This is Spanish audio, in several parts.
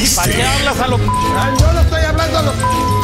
viste. ¿Para qué hablas a lo...? Yo no estoy hablando a lo...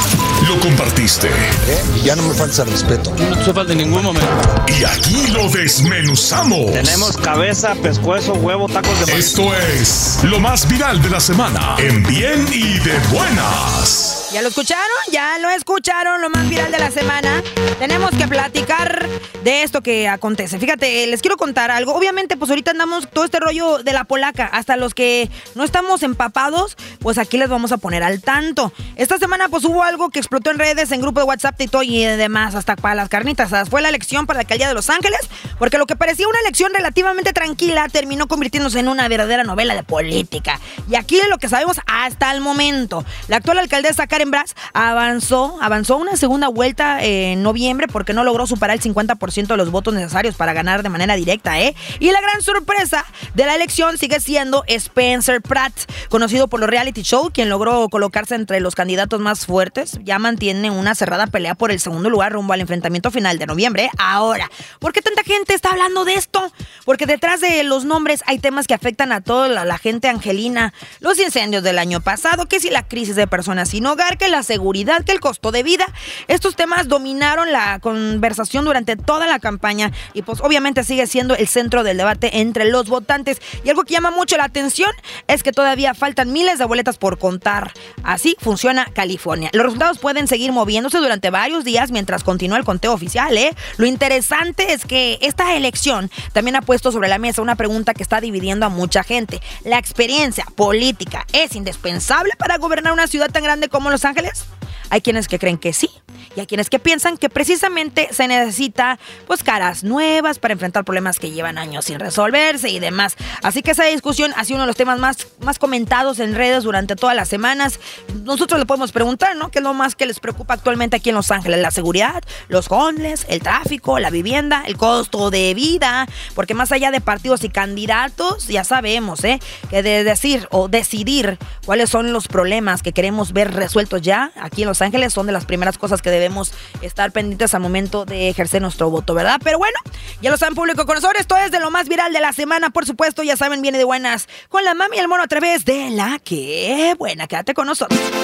Lo compartiste. Y ya no me falta respeto. No te falta en ningún momento. Y aquí lo desmenuzamos. Tenemos cabeza, pescuezo, huevo, tacos de maíz. Esto es lo más viral de la semana. En Bien y de Buenas. ¿Ya lo escucharon? ¿Ya lo escucharon? Lo más viral de la semana. Tenemos que platicar de esto que acontece. Fíjate, les quiero contar algo. Obviamente, pues ahorita andamos todo este rollo de la polaca. Hasta los que no estamos empapados, pues aquí les vamos a poner al tanto. Esta semana, pues hubo algo que explotó en redes, en grupo de WhatsApp, TikTok y demás, hasta para las carnitas. Fue la elección para la alcaldía de Los Ángeles, porque lo que parecía una elección relativamente tranquila terminó convirtiéndose en una verdadera novela de política. Y aquí es lo que sabemos hasta el momento. La actual alcaldesa Karen Bass avanzó una segunda vuelta en noviembre porque no logró superar el 50% de los votos necesarios para ganar de manera directa, Y la gran sorpresa de la elección sigue siendo Spencer Pratt, conocido por los reality show, quien logró colocarse entre los candidatos más fuertes. Ya mantiene una cerrada pelea por el segundo lugar rumbo al enfrentamiento final de noviembre. Ahora, ¿por qué tanta gente está hablando de esto? Porque detrás de los nombres hay temas que afectan a toda la gente angelina. Los incendios del año pasado, que si la crisis de personas sin hogar, que la seguridad, que el costo de vida. Estos temas dominaron la conversación durante toda la campaña y pues obviamente sigue siendo el centro del debate entre los votantes. Y algo que llama mucho la atención es que todavía faltan miles de boletas por contar. Así funciona California. Los resultados pueden seguir moviéndose durante varios días mientras continúa el conteo oficial, Lo interesante es que esta elección también ha puesto sobre la mesa una pregunta que está dividiendo a mucha gente. ¿La experiencia política es indispensable para gobernar una ciudad tan grande como Los Ángeles? Hay quienes que creen que sí, y hay quienes que piensan que precisamente se necesita pues caras nuevas para enfrentar problemas que llevan años sin resolverse y demás. Así que esa discusión ha sido uno de los temas más comentados en redes durante todas las semanas. Nosotros le podemos preguntar, ¿no? ¿Qué es lo más que les preocupa actualmente aquí en Los Ángeles? La seguridad, los homeless, el tráfico, la vivienda, el costo de vida, porque más allá de partidos y candidatos, ya sabemos, que de decir o decidir cuáles son los problemas que queremos ver resueltos ya aquí en Los Ángeles son de las primeras cosas que debemos estar pendientes al momento de ejercer nuestro voto, ¿verdad? Pero bueno, ya lo saben, público conocedor, esto es de lo más viral de la semana, por supuesto, ya saben, viene de buenas con la mami y el mono a través de La Que Buena. Quédate con nosotros.